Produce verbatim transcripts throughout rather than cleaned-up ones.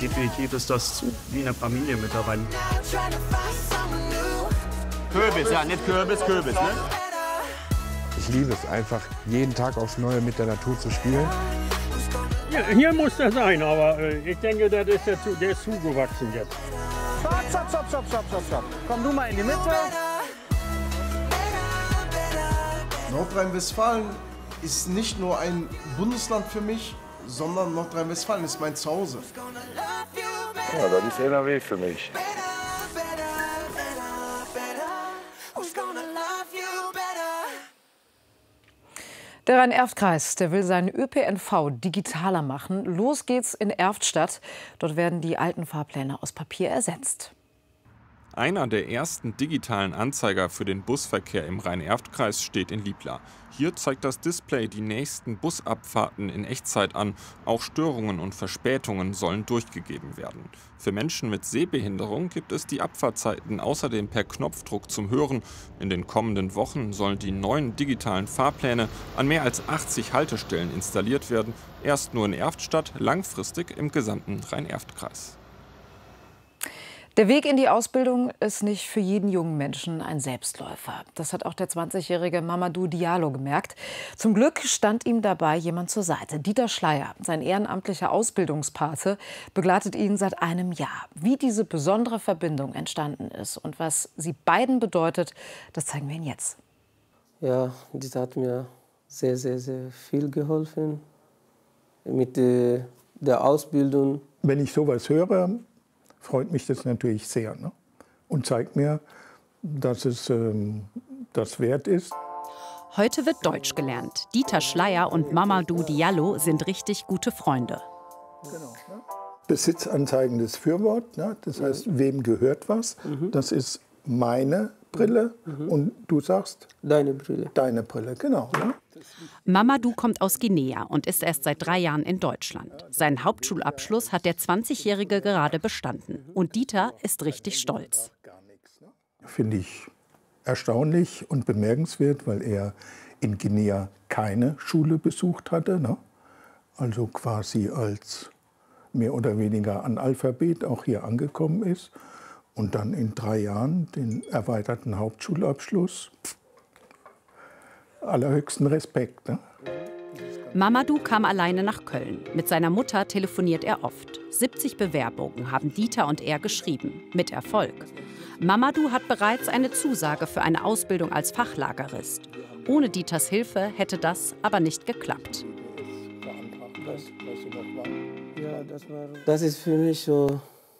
definitiv ist das wie eine Familie mittlerweile. Kürbis, ja, nicht Kürbis, Kürbis, ne? Ich liebe es einfach, jeden Tag aufs Neue mit der Natur zu spielen. Ja, hier muss er sein, aber äh, ich denke, das ist der, der ist zugewachsen jetzt. Stopp, stopp, stopp, stopp, stopp, stopp, stopp. Komm du mal in die Mitte. Nordrhein-Westfalen ist nicht nur ein Bundesland für mich, sondern Nordrhein-Westfalen ist mein Zuhause. Ja, das ist N R W für mich. Der Rhein-Erft-Kreis, der will seinen Ö P N V digitaler machen. Los geht's in Erftstadt. Dort werden die alten Fahrpläne aus Papier ersetzt. Einer der ersten digitalen Anzeiger für den Busverkehr im Rhein-Erft-Kreis steht in Liebla. Hier zeigt das Display die nächsten Busabfahrten in Echtzeit an. Auch Störungen und Verspätungen sollen durchgegeben werden. Für Menschen mit Sehbehinderung gibt es die Abfahrtzeiten außerdem per Knopfdruck zum Hören. In den kommenden Wochen sollen die neuen digitalen Fahrpläne an mehr als achtzig Haltestellen installiert werden. Erst nur in Erftstadt, langfristig im gesamten Rhein-Erft-Kreis. Der Weg in die Ausbildung ist nicht für jeden jungen Menschen ein Selbstläufer. Das hat auch der zwanzigjährige Mamadou Diallo gemerkt. Zum Glück stand ihm dabei jemand zur Seite. Dieter Schleier, sein ehrenamtlicher Ausbildungspate, begleitet ihn seit einem Jahr. Wie diese besondere Verbindung entstanden ist und was sie beiden bedeutet, das zeigen wir Ihnen jetzt. Ja, Dieter hat mir sehr, sehr, sehr viel geholfen mit der, der Ausbildung. Wenn ich sowas höre, freut mich das natürlich sehr, ne? Und zeigt mir, dass es ähm, das wert ist. Heute wird Deutsch gelernt. Dieter Schleier und Mamadou Diallo sind richtig gute Freunde. Genau, ne? Besitzanzeigendes Fürwort, ne? Das heißt, wem gehört was? Mhm. Das ist meine Brille mhm. und du sagst? Deine Brille. Deine Brille, genau. Ne? Mamadou kommt aus Guinea und ist erst seit drei Jahren in Deutschland. Seinen Hauptschulabschluss hat der zwanzigjährige gerade bestanden. Und Dieter ist richtig stolz. Finde ich erstaunlich und bemerkenswert, weil er in Guinea keine Schule besucht hatte. Ne? Also quasi als mehr oder weniger Analphabet auch hier angekommen ist. Und dann in drei Jahren den erweiterten Hauptschulabschluss. Allerhöchsten Respekt. Ne? Mamadou kam alleine nach Köln. Mit seiner Mutter telefoniert er oft. siebzig Bewerbungen haben Dieter und er geschrieben. Mit Erfolg. Mamadou hat bereits eine Zusage für eine Ausbildung als Fachlagerist. Ohne Dieters Hilfe hätte das aber nicht geklappt. Das ist für mich so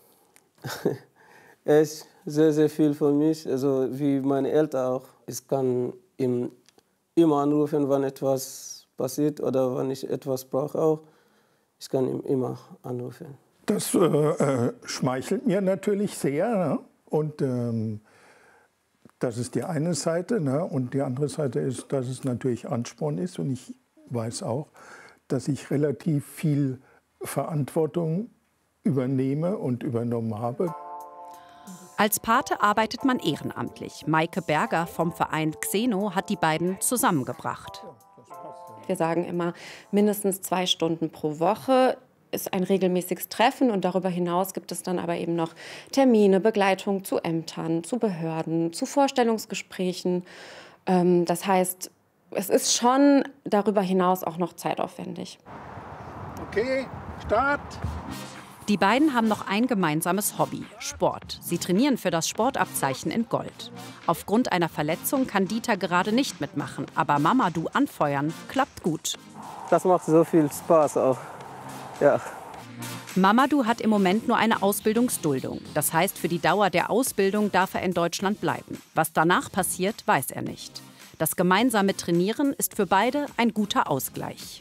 echt sehr, sehr viel für mich. Also wie meine Eltern auch. Ich kann ihm immer anrufen, wenn etwas passiert oder wenn ich etwas brauche auch. Ich kann ihn immer anrufen. Das äh, äh, schmeichelt mir natürlich sehr. Ne? Und ähm, das ist die eine Seite. Ne? Und die andere Seite ist, dass es natürlich Ansporn ist. Und ich weiß auch, dass ich relativ viel Verantwortung übernehme und übernommen habe. Als Pate arbeitet man ehrenamtlich. Maike Berger vom Verein Xeno hat die beiden zusammengebracht. Wir sagen immer, mindestens zwei Stunden pro Woche ist ein regelmäßiges Treffen. Und darüber hinaus gibt es dann aber eben noch Termine, Begleitung zu Ämtern, zu Behörden, zu Vorstellungsgesprächen. Das heißt, es ist schon darüber hinaus auch noch zeitaufwendig. Okay, Start! Die beiden haben noch ein gemeinsames Hobby, Sport. Sie trainieren für das Sportabzeichen in Gold. Aufgrund einer Verletzung kann Dieter gerade nicht mitmachen, aber Mamadou anfeuern klappt gut. Das macht so viel Spaß auch. Ja. Mamadou hat im Moment nur eine Ausbildungsduldung. Das heißt, für die Dauer der Ausbildung darf er in Deutschland bleiben. Was danach passiert, weiß er nicht. Das gemeinsame Trainieren ist für beide ein guter Ausgleich.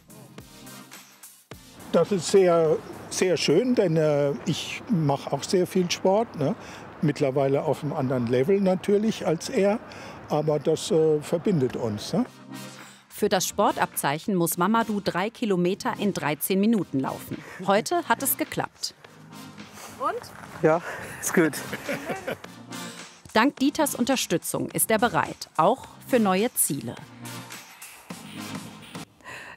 Das ist sehr, sehr schön, denn äh, ich mache auch sehr viel Sport. Ne? Mittlerweile auf einem anderen Level natürlich als er, aber das äh, verbindet uns. Ne? Für das Sportabzeichen muss Mamadou drei Kilometer in dreizehn Minuten laufen. Heute hat es geklappt. Und? Ja, ist gut. Dank Dieters Unterstützung ist er bereit, auch für neue Ziele.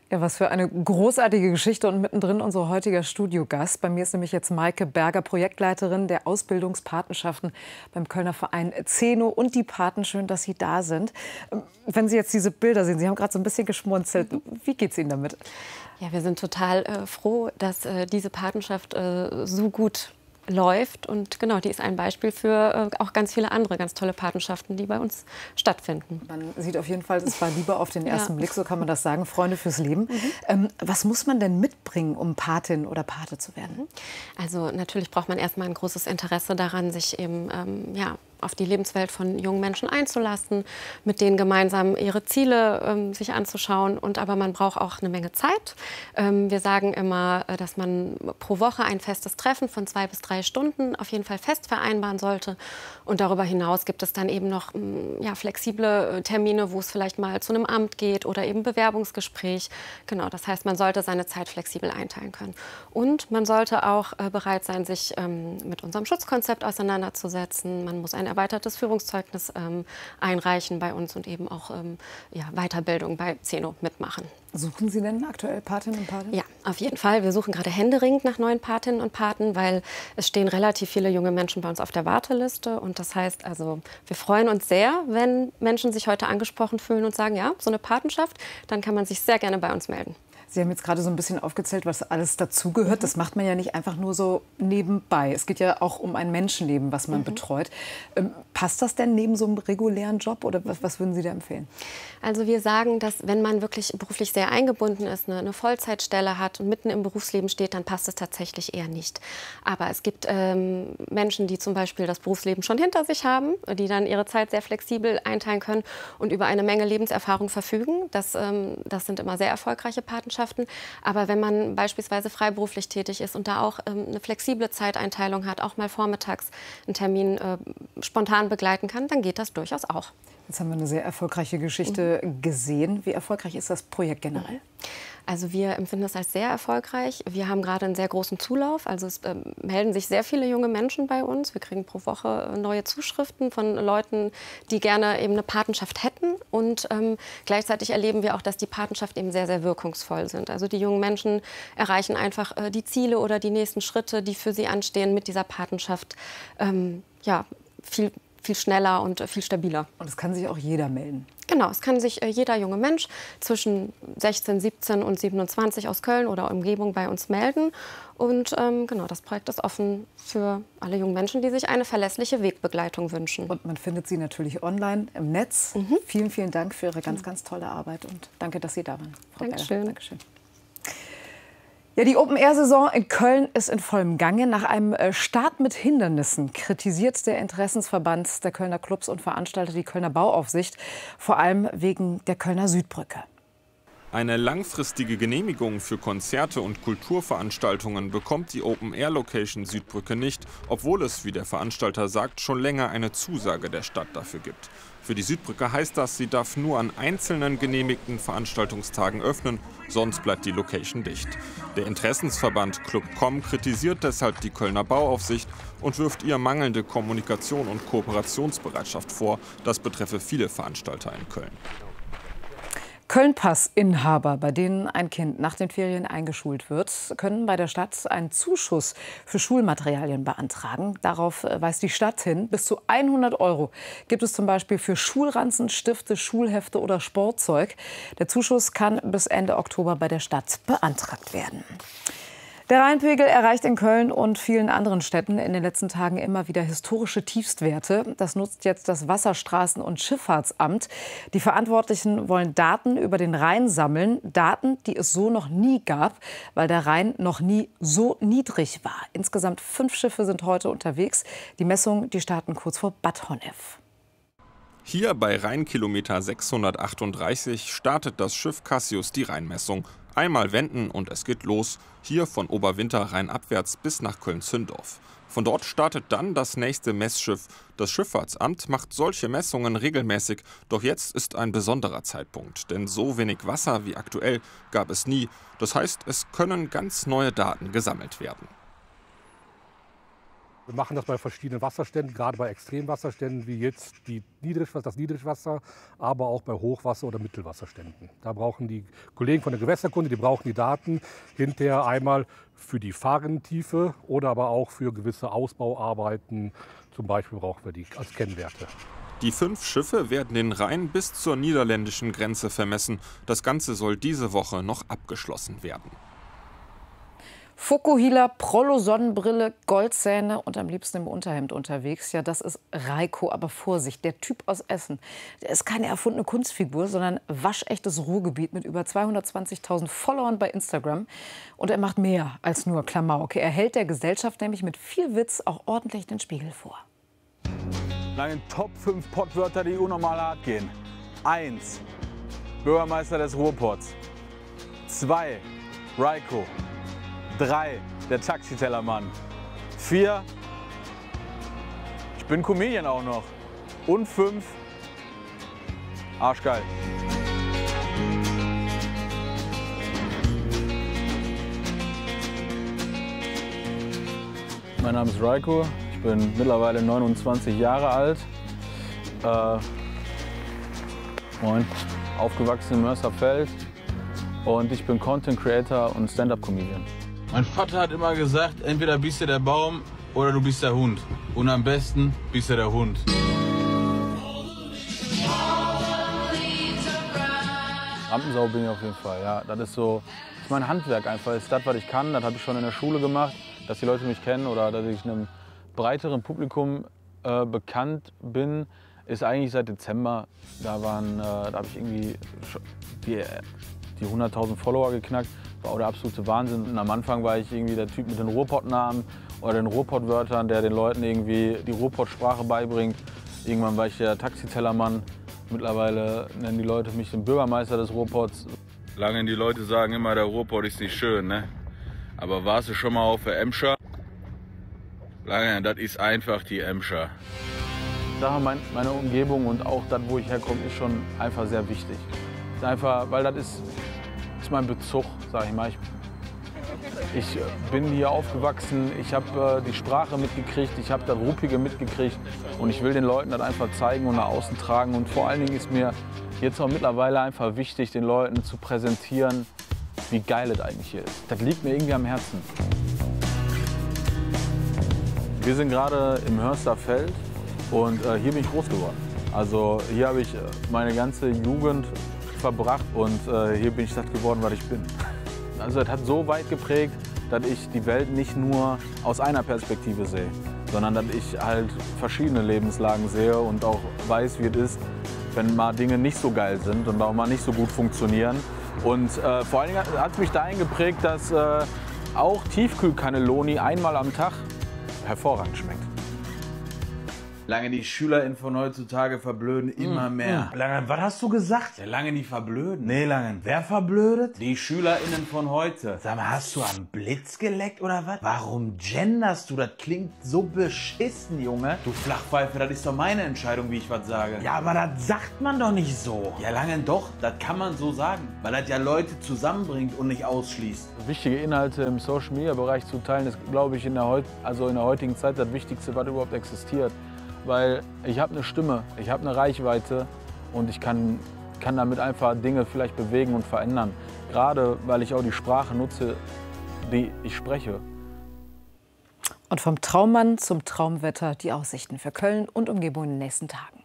Ja, was für eine großartige Geschichte und mittendrin unser heutiger Studiogast. Bei mir ist nämlich jetzt Maike Berger, Projektleiterin der Ausbildungspatenschaften beim Kölner Verein Zeno und die Paten. Schön, dass Sie da sind. Wenn Sie jetzt diese Bilder sehen, Sie haben gerade so ein bisschen geschmunzelt. Wie geht es Ihnen damit? Ja, wir sind total äh, froh, dass äh, diese Patenschaft äh, so gut läuft. Und genau, die ist ein Beispiel für äh, auch ganz viele andere ganz tolle Patenschaften, die bei uns stattfinden. Man sieht auf jeden Fall, es war Liebe auf den ersten Ja. Blick, so kann man das sagen. Freunde fürs Leben. Mhm. Ähm, was muss man denn mitbringen, um Patin oder Pate zu werden? Also natürlich braucht man erstmal ein großes Interesse daran, sich eben ähm, ja, auf die Lebenswelt von jungen Menschen einzulassen, mit denen gemeinsam ihre Ziele ähm, sich anzuschauen. Und aber man braucht auch eine Menge Zeit. Ähm, wir sagen immer, äh, dass man pro Woche ein festes Treffen von zwei bis drei Stunden auf jeden Fall fest vereinbaren sollte. Und darüber hinaus gibt es dann eben noch ähm, ja, flexible Termine, wo es vielleicht mal zu einem Amt geht oder eben Bewerbungsgespräch. Genau, das heißt, man sollte seine Zeit flexibel einteilen können. Und man sollte auch äh, bereit sein, sich ähm, mit unserem Schutzkonzept auseinanderzusetzen. Man muss ein erweitertes Führungszeugnis ähm, einreichen bei uns und eben auch ähm, ja, Weiterbildung bei Zeno mitmachen. Suchen Sie denn aktuell Patinnen und Paten? Ja, auf jeden Fall. Wir suchen gerade händeringend nach neuen Patinnen und Paten, weil es stehen relativ viele junge Menschen bei uns auf der Warteliste. Und das heißt, also wir freuen uns sehr, wenn Menschen sich heute angesprochen fühlen und sagen, ja, so eine Patenschaft, dann kann man sich sehr gerne bei uns melden. Sie haben jetzt gerade so ein bisschen aufgezählt, was alles dazugehört. Das macht man ja nicht einfach nur so nebenbei. Es geht ja auch um ein Menschenleben, was man mhm. betreut. Ähm, passt das denn neben so einem regulären Job oder was, was würden Sie da empfehlen? Also wir sagen, dass wenn man wirklich beruflich sehr eingebunden ist, eine, eine Vollzeitstelle hat und mitten im Berufsleben steht, dann passt es tatsächlich eher nicht. Aber es gibt ähm, Menschen, die zum Beispiel das Berufsleben schon hinter sich haben, die dann ihre Zeit sehr flexibel einteilen können und über eine Menge Lebenserfahrung verfügen. Das, ähm, das sind immer sehr erfolgreiche Patenschaften. Aber wenn man beispielsweise freiberuflich tätig ist und da auch ähm, eine flexible Zeiteinteilung hat, auch mal vormittags einen Termin äh, spontan begleiten kann, dann geht das durchaus auch. Jetzt haben wir eine sehr erfolgreiche Geschichte mhm. gesehen. Wie erfolgreich ist das Projekt generell? Also wir empfinden es als sehr erfolgreich. Wir haben gerade einen sehr großen Zulauf. Also es äh, melden sich sehr viele junge Menschen bei uns. Wir kriegen pro Woche neue Zuschriften von Leuten, die gerne eben eine Patenschaft hätten. Und ähm, gleichzeitig erleben wir auch, dass die Patenschaften eben sehr, sehr wirkungsvoll sind. Also die jungen Menschen erreichen einfach äh, die Ziele oder die nächsten Schritte, die für sie anstehen, mit dieser Patenschaft ähm, ja, viel viel schneller und viel stabiler. Und es kann sich auch jeder melden? Genau, es kann sich äh, jeder junge Mensch zwischen sechzehn, siebzehn und siebenundzwanzig aus Köln oder Umgebung bei uns melden. Und ähm, genau, das Projekt ist offen für alle jungen Menschen, die sich eine verlässliche Wegbegleitung wünschen. Und man findet Sie natürlich online im Netz. Mhm. Vielen, vielen Dank für Ihre ganz, ganz tolle Arbeit und danke, dass Sie da waren, Frau Dankeschön. Berger. Dankeschön. Ja, die Open-Air-Saison in Köln ist in vollem Gange. Nach einem Start mit Hindernissen kritisiert der Interessensverband der Kölner Clubs und Veranstalter die Kölner Bauaufsicht, vor allem wegen der Kölner Südbrücke. Eine langfristige Genehmigung für Konzerte und Kulturveranstaltungen bekommt die Open-Air-Location Südbrücke nicht, obwohl es, wie der Veranstalter sagt, schon länger eine Zusage der Stadt dafür gibt. Für die Südbrücke heißt das, sie darf nur an einzelnen genehmigten Veranstaltungstagen öffnen, sonst bleibt die Location dicht. Der Interessensverband Club Punkt com kritisiert deshalb die Kölner Bauaufsicht und wirft ihr mangelnde Kommunikation und Kooperationsbereitschaft vor. Das betreffe viele Veranstalter in Köln. Köln-Pass-Inhaber, bei denen ein Kind nach den Ferien eingeschult wird, können bei der Stadt einen Zuschuss für Schulmaterialien beantragen. Darauf weist die Stadt hin. Bis zu hundert Euro gibt es zum Beispiel für Schulranzen, Stifte, Schulhefte oder Sportzeug. Der Zuschuss kann bis Ende Oktober bei der Stadt beantragt werden. Der Rheinpegel erreicht in Köln und vielen anderen Städten in den letzten Tagen immer wieder historische Tiefstwerte. Das nutzt jetzt das Wasserstraßen- und Schifffahrtsamt. Die Verantwortlichen wollen Daten über den Rhein sammeln. Daten, die es so noch nie gab, weil der Rhein noch nie so niedrig war. Insgesamt fünf Schiffe sind heute unterwegs. Die Messungen, die starten kurz vor Bad Honnef. Hier bei Rheinkilometer sechshundertachtunddreißig startet das Schiff Cassius die Rheinmessung. Einmal wenden und es geht los, hier von Oberwinter rheinabwärts bis nach Köln-Zündorf. Von dort startet dann das nächste Messschiff. Das Schifffahrtsamt macht solche Messungen regelmäßig, doch jetzt ist ein besonderer Zeitpunkt, denn so wenig Wasser wie aktuell gab es nie. Das heißt, es können ganz neue Daten gesammelt werden. Wir machen das bei verschiedenen Wasserständen, gerade bei Extremwasserständen wie jetzt die Niedrigwasser, das Niedrigwasser, aber auch bei Hochwasser- oder Mittelwasserständen. Da brauchen die Kollegen von der Gewässerkunde, die brauchen die Daten hinterher einmal für die Fahrrinnentiefe oder aber auch für gewisse Ausbauarbeiten. Zum Beispiel brauchen wir die als Kennwerte. Die fünf Schiffe werden den Rhein bis zur niederländischen Grenze vermessen. Das Ganze soll diese Woche noch abgeschlossen werden. Fokuhila, Prollo-Sonnenbrille, Goldzähne und am liebsten im Unterhemd unterwegs. Ja, das ist Reiko. Aber Vorsicht, der Typ aus Essen, der ist keine erfundene Kunstfigur, sondern waschechtes Ruhrgebiet mit über zweihundertzwanzigtausend Followern bei Instagram. Und er macht mehr als nur Klamauk. Er hält der Gesellschaft nämlich mit viel Witz auch ordentlich den Spiegel vor. Lange Top fünf Pottwörter, die unnormal hart gehen. Eins, Bürgermeister des Ruhrpots. Zwei, Reiko. Drei, der Taxitellermann. Vier, ich bin Comedian auch noch. Und fünf, arschgeil. Mein Name ist Reiko, ich bin mittlerweile neunundzwanzig Jahre alt. Äh, moin, aufgewachsen in Mörsterfeld und ich bin Content Creator und Stand-Up-Comedian. Mein Vater hat immer gesagt, entweder bist du der Baum oder du bist der Hund. Und am besten bist du der Hund. Rampensau bin ich auf jeden Fall, ja. Das ist so, das ist mein Handwerk einfach. Das ist das, was ich kann. Das habe ich schon in der Schule gemacht, dass die Leute mich kennen oder dass ich einem breiteren Publikum äh, bekannt bin, ist eigentlich seit Dezember. Da waren, äh, da habe ich irgendwie die, die hunderttausend Follower geknackt. War auch der absolute Wahnsinn. Und am Anfang war ich irgendwie der Typ mit den Ruhrpott-Namen oder den Ruhrpott-Wörtern, der den Leuten irgendwie die Ruhrpott-Sprache beibringt. Irgendwann war ich der Taxitellermann. Mittlerweile nennen die Leute mich den Bürgermeister des Ruhrpots. Lange die Leute sagen immer, der Ruhrpott ist nicht schön, ne? Aber warst du schon mal auf der Emscher? Lange, das ist einfach die Emscher. Sache, mein, meine Umgebung und auch das, wo ich herkomme, ist schon einfach sehr wichtig. Ist einfach, weil das ist, ist mein Bezug, sag ich mal. Ich, ich bin hier aufgewachsen, ich habe äh, die Sprache mitgekriegt, ich habe das Ruppige mitgekriegt und ich will den Leuten das einfach zeigen und nach außen tragen. Und vor allen Dingen ist mir jetzt auch mittlerweile einfach wichtig, den Leuten zu präsentieren, wie geil es eigentlich hier ist. Das liegt mir irgendwie am Herzen. Wir sind gerade im Hörsterfeld und äh, hier bin ich groß geworden. Also hier habe ich äh, meine ganze Jugend verbracht und äh, hier bin ich das geworden, was ich bin. Also es hat so weit geprägt, dass ich die Welt nicht nur aus einer Perspektive sehe, sondern dass ich halt verschiedene Lebenslagen sehe und auch weiß, wie es ist, wenn mal Dinge nicht so geil sind und auch mal nicht so gut funktionieren. Und äh, vor allen Dingen hat es mich dahin geprägt, dass äh, auch Tiefkühlcannelloni einmal am Tag hervorragend schmeckt. Lange die SchülerInnen von heutzutage verblöden immer Mm, mehr. mm. Lange, was hast du gesagt? Ja, Lange die verblöden. Nee, Lange. Wer verblödet? Die SchülerInnen von heute. Sag mal, hast du am Blitz geleckt oder was? Warum genderst du? Das klingt so beschissen, Junge. Du Flachpfeife, das ist doch meine Entscheidung, wie ich was sage. Ja, aber das sagt man doch nicht so. Ja, Lange doch, das kann man so sagen. Weil das ja Leute zusammenbringt und nicht ausschließt. Wichtige Inhalte im Social-Media-Bereich zu teilen, ist, glaube ich, in der, heut also in der heutigen Zeit das Wichtigste, was überhaupt existiert. Weil ich habe eine Stimme, ich habe eine Reichweite und ich kann, kann damit einfach Dinge vielleicht bewegen und verändern. Gerade weil ich auch die Sprache nutze, die ich spreche. Und vom Traummann zum Traumwetter die Aussichten für Köln und Umgebung in den nächsten Tagen.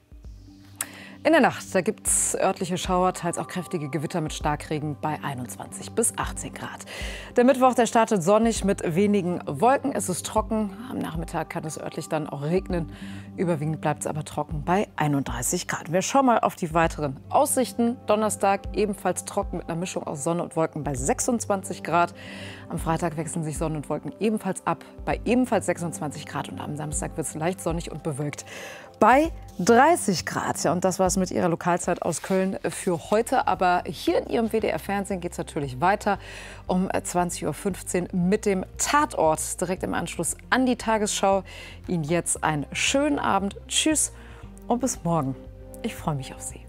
In der Nacht, da gibt es örtliche Schauer, teils auch kräftige Gewitter mit Starkregen bei einundzwanzig bis achtzehn Grad. Der Mittwoch, der startet sonnig mit wenigen Wolken. Es ist trocken. Am Nachmittag kann es örtlich dann auch regnen. Überwiegend bleibt es aber trocken bei einunddreißig Grad. Wir schauen mal auf die weiteren Aussichten. Donnerstag ebenfalls trocken mit einer Mischung aus Sonne und Wolken bei sechsundzwanzig Grad. Am Freitag wechseln sich Sonne und Wolken ebenfalls ab bei ebenfalls sechsundzwanzig Grad. Und am Samstag wird es leicht sonnig und bewölkt bei dreißig Grad. Ja, und das war es mit Ihrer Lokalzeit aus Köln für heute. Aber hier in Ihrem W D R-Fernsehen geht es natürlich weiter um zwanzig Uhr fünfzehn mit dem Tatort direkt im Anschluss an die Tagesschau. Ihnen jetzt einen schönen Abend. Tschüss und bis morgen. Ich freue mich auf Sie.